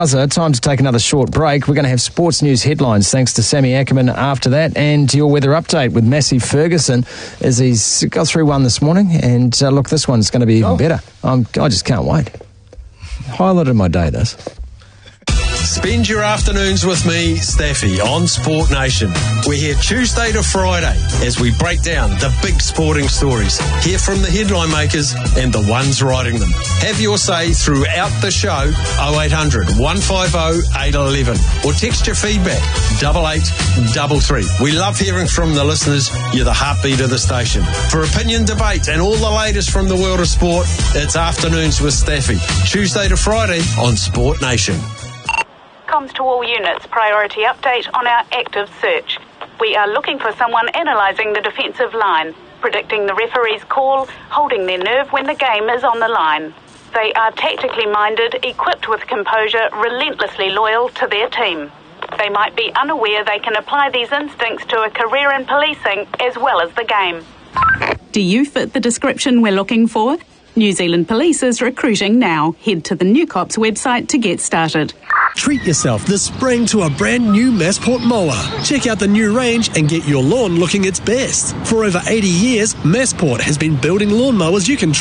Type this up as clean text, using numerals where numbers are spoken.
Time to take another short break. We're going to have sports news headlines thanks to Sammy Ackerman after that, and your weather update with Massey Ferguson as he's got through one this morning. And look, this one's going to be even better. I just can't wait. Highlight of my day, this. Spend your afternoons with me, Staffy, on Sport Nation. We're here Tuesday to Friday as we break down the big sporting stories. Hear from the headline makers and the ones writing them. Have your say throughout the show, 0800 150 811, or text your feedback, 8833. We love hearing from the listeners. You're the heartbeat of the station. For opinion, debate, and all the latest from the world of sport, it's Afternoons with Staffy, Tuesday to Friday on Sport Nation. Comms to all units, priority update on our active search. We are looking for someone analysing the defensive line, predicting the referee's call, holding their nerve when the game is on the line. They are tactically minded, equipped with composure, relentlessly loyal to their team. They might be unaware they can apply these instincts to a career in policing as well as the game. Do you fit the description we're looking for? New Zealand Police is recruiting now. Head to the New Cops website to get started. Treat yourself this spring to a brand new Massport mower. Check out the new range and get your lawn looking its best. For over 80 years, Massport has been building lawnmowers you can